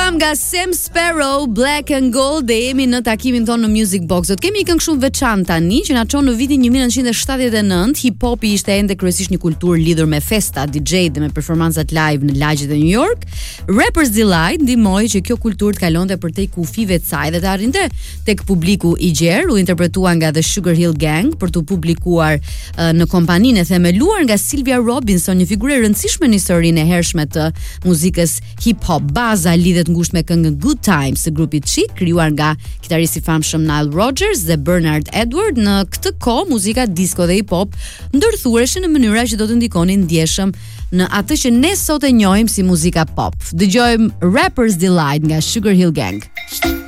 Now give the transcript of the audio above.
Dëgjuam nga Sam Sparrow, Black and Gold, dhe jemi në takimin tonë në Music Box. Do të kemi një këngë shumë veçantë tani që na çon në vitin 1979. Hip-hopi ishte ende kryesisht një kulturë lidhur me festa, DJ dhe me performancat live në lagjet e New York. Rapper's Delight ndihmoi që kjo kulturë të kalonte përtej kufive të saj dhe të arrinte tek publiku i gjerë. U interpretua nga The Sugar Hill Gang për të publikuar në kompaninë e themeluar nga Sylvia Robinson, një figurë e rëndësishme në historinë e hershme të muzikës hip-hop. Baza lidhet ngushtë me këngën Good Times së grupit Chic, krijuar nga kitaristi i famshëm Nile Rodgers dhe Bernard Edward. Në këtë kohë muzika disco dhe hip-hop ndërthureshin në mënyra që do të ndikonin ndjeshëm në atë që ne sot e njohim si muzika pop. Dëgjojmë Rapper's Delight nga Sugar Hill Gang.